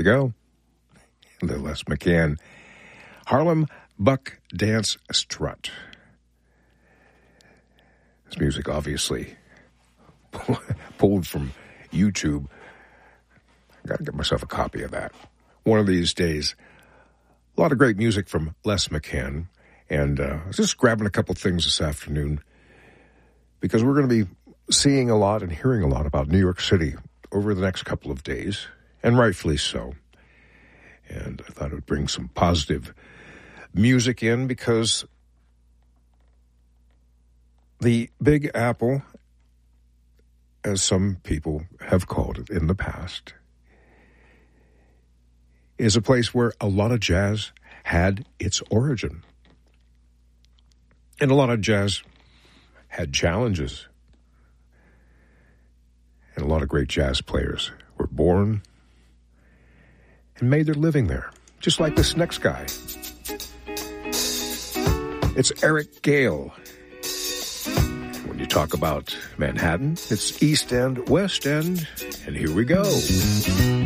they go. The Les McCann Harlem Buck Dance Strut. This music obviously pulled from YouTube. I got to get myself a copy of that. One of these days. A lot of great music from Les McCann. And I was just grabbing a couple things this afternoon because we're going to be seeing a lot and hearing a lot about New York City over the next couple of days, and rightfully so. And I thought it would bring some positive music in because the Big Apple, as some people have called it in the past, is a place where a lot of jazz had its origin. And a lot of jazz had challenges. And a lot of great jazz players were born and made their living there. Just like this next guy. It's Eric Gale. When you talk about Manhattan, it's East End, West End, and here we go.